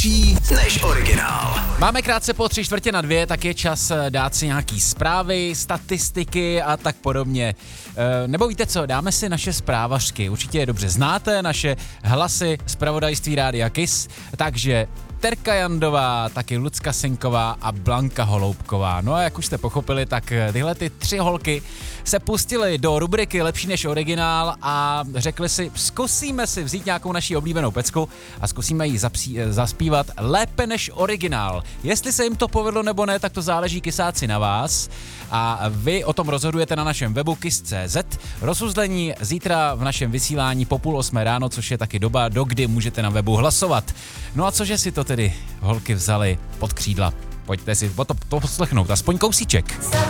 lepší než originál. Máme krátce po 3:45, tak je čas dát si nějaký zprávy, statistiky a tak podobně. Nebo víte co, dáme si naše zprávařky. Určitě je dobře znáte, naše hlasy zpravodajství Rádia Kiss. Takže Terka Jandová, taky Lucka Senková a Blanka Holoubková. No a jak už jste pochopili, tak tyhle ty 3 holky se pustily do rubriky Lepší než originál a řekli si, zkusíme si vzít nějakou naší oblíbenou pecku a zkusíme ji zaspívat lépe než originál. Jestli se jim to povedlo nebo ne, tak to záleží, kysáci, na vás. A vy o tom rozhodujete na našem webu kiss.cz. Rozuzlení zítra v našem vysílání po 7:30 ráno, což je taky doba, do kdy můžete na webu hlasovat. No a cože si to tedy holky vzali pod křídla? Pojďte si to poslechnout, aspoň kousíček.